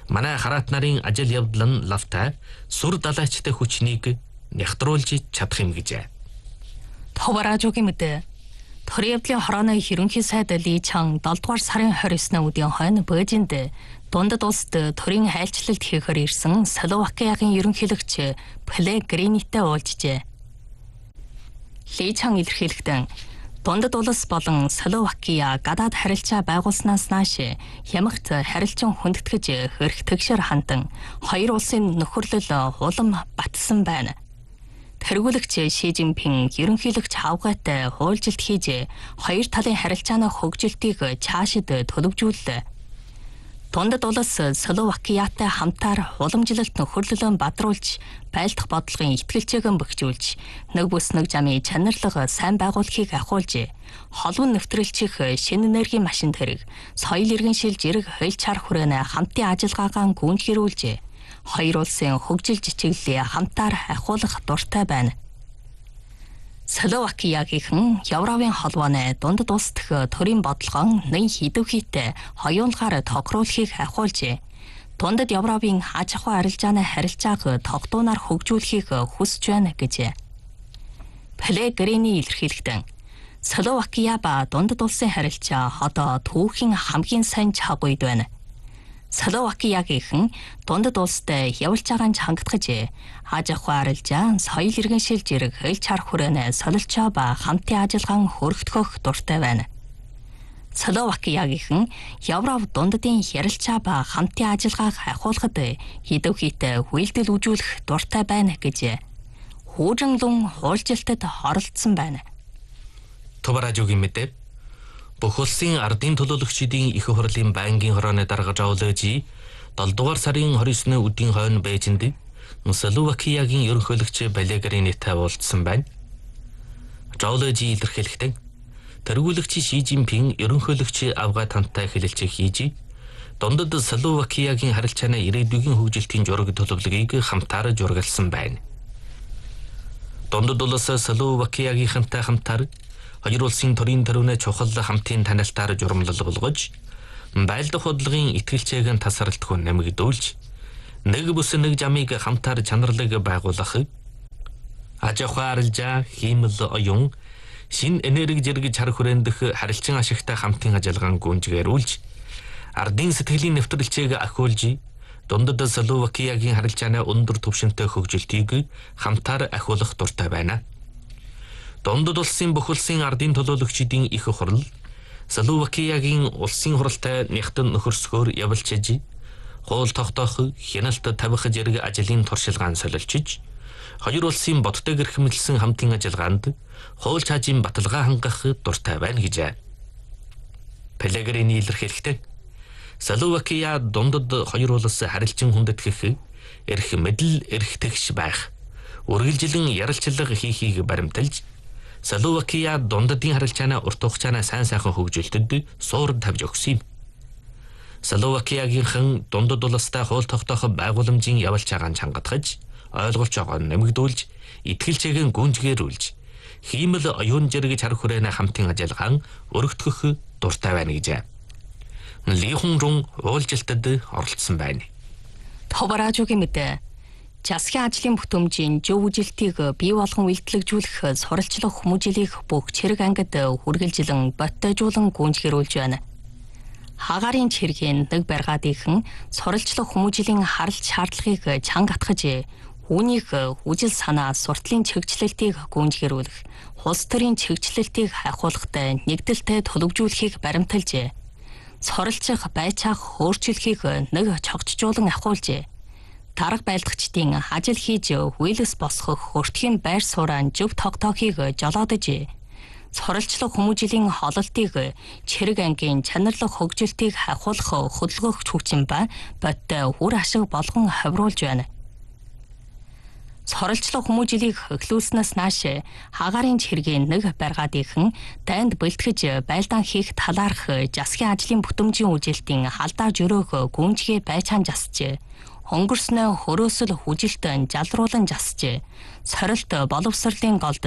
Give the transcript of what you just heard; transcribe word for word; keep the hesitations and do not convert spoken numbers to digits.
манай хараат нарын ажил явдал нь лавтай сүр далайчтай хүчнийг нягтруулж чадах юм гэжээ. Товаражуугийн мэдээ. Төрийн явдлын хорооны ерөнхий сайд Ли Чан долдугаар сарын хорь өсний үдийн хойно Бээжинд дундад улсад төрийн хайлчлалт хийхээр ирсэн Словакийн ерөнхийлөгч Пелегринитэй уулзжээ. Ли Чан илэрхийлэхдээ дундад улс болон Словакия гадаад харилцаа байгуулснаас нааш ямагт харилцан хүндэтгэж хөрх тэгшэр хандан хоёр улсын нөхөрлөл улам батсан байна. Тэргүүлэгч Ши Жинпин ерөнхийлөгч хавгайтай хуульжилт хийж хоёр талын харилцааны хөгжилтийг цаашид төлөвжүүллээ. Дундад улс Словакиятай хамтаар уламжлалт нөхөрлөлөө бадруулж байлдах бодлогын итгэлцээгэн бөхжүүлж нэг бүс нэг замын чанарлага сайн байгуулахыг ахиулж холбон нэвтрүүлчих шинэ энергийн машин тэрэг соёл иргэншил зэрэг хөлч чар хүрээнэ хамтын ажиллагаагаа гүйцэтгүүлж хоёр улсын хөгжил жичиглэлийг хамтаар ахиулах дуртай байна. Словакиягийн Европын холбооны дундад улс дэх төрийн бодлогоо нэн хідвхийтэй хоёулгаар тохируулахыг ахиулж дундад Европын аж ахуй арилжааны харилцааг тогтуунаар хөгжүүлэхийг хүсэж байна гэж Пелегрини илэрхийлэхдээ Словакия ба дундад улсын харилцаа одоо түүхийн хамгийн сайн цаг үед байна. Словакиягийн дундад улстай явуулж байгааг хангалтгаж аж ахуй арилжаа, соёл иргэншил зэрэг хөлч чар хүрээнэ солилцоо ба хамтын ажиллагаан хөргөдгөх дуртай байна. Словакиягийн Европ дундадын ярилцаа ба хамтын ажиллагааг ахиулахад хідвхийтэй хүлдэл үзүүлэх дуртай байна гэж Хүүжинлун хуульжилтад оролцсон байна. Товаражуугийн мэдээ. Бүх улсын ардын төлөөлөгчдийн их хурлын байнгын хорооны дарга Жаулежи долдугаар сарын хорь өсний үдийн хойно Бээжинд Словакиягийн ерөнхийлөгч Пелегринитэй уулзсан байна. Жаулежи илэрхийлэхдээ тэргүүлэгч Ши Жинпин ерөнхийлөгч Афганистай хэлэлцээ хийж дундад Словакиягийн харилцааны ирээдүйн хөгжилтийн зураг төлөвлөгөөг хамтаар зургалсан байна. Дундад улс Словакиягийнхантай хамтаар хоёр улсын төрийн төрөнө чухал хамтын танилтаар журамлал болгож байлдах бодлогын итгэлцээг тасралтгүй нэмэгдүүлж нэг бүс нэг замыг хамтаар чанарлаг байгуулах аж ахуй арилжаа хиймэл оюун шин энерги зэрэг чар хүрэндэх харилцан ашигтай хамтын ажиллагаан гүнжгээрүүлж ардын сэтгэлийн нэвтрэлцээг ахиулж дундад Словакиягийн харилцааны өндөр түвшинтэй хөгжилтийг хамтаар ахиулах дуртай байна. Дундад улсын бүх улсын ардын төлөөлөгчдийн их хурл Словакиягийн улсын хуралтай нэгтэн нөхөрсгөөр явуулчиж хоол тогтоох, хяналт тавих зэрэг ажлын туршилгаан солилцож хоёр улсын бодтой гэрхэмлсэн хамтын ажиллагаанд хоол чаажийн баталгаа хангах дуртай байна гэж Пелегрини илэрхийлэхдээ Словакия дундад хоёр улс харилцан хүндэтгэх, эрх мэдэл эрх тэгш байх, үргэлжлэн ярилцлага хийхийг баримталж Словакия дундадын харилцааны урт хугацааны сайн сайхан хөгжилтөд суур тавьж өгсөн юм. Словакиягийнхан дундад улстай хууль тогтоох байгууламжийн явуулж байгааг чангатгаж, ойлгуулж байгааг нэмэгдүүлж, итгэлцээг гүнжгээрүүлж, хиймэл оюун зэрэг чар хүрээнэ хамтын ажиллагаан өргөдгөх дуртай байна гэж Ли Хунрун уулзалтад оролцсон байна. Товаражуугийн мэдээ. Засгийн ажлын бүтэмжийн зөв үжилтийг бий болгон үйлдэлжүүлэх суралцлага хүмүүжлийг бүх цэрэг ангид хүргэлжилэн боттойжуулан гүнзгэрүүлж байна. Хагарын цэргийн нэг баргаадынхан суралцлага хүмүүжлийн харалт шаардлагыг чанга атгаж үүнийг үжил санаа суртлын чигчлэлтийг гүнзгэрүүлэх, улс төрийн чигчлэлтийг хахуулахтай нэгдэлтэй төлөвжүүлэхийг баримталж, суралцах байцаах өөрчлөлхийг нэг чогтжуулан ахиулж, тарга байлдагчдын ажил хийж хүйлэс босгох өртгийн байр суурийн зөв тогтоохыг жолоодож, суралцлага хүмүүжлийн хололтыг цэрэг ангийн чанарлаг хөгжилтийг хахуулах хөдөлгөөх хүчин ба бодтой үр ашиг болгон хавруулж байна. Суралцлага хүмүүжлийг хөглүүлснээс нааш хагарын цэргийн нэг баргаадынхан дайнд бэлтгэж байлдаан хийх талаарх засгийн ажлын бүтэмжийн үжилтийн халдаа жөрөөх гүнжгээ байцаан засжээ. Өнгөрснөө хөрөөсөл хүжилтэн жалруулан засжээ. Сорилт боловсролын голд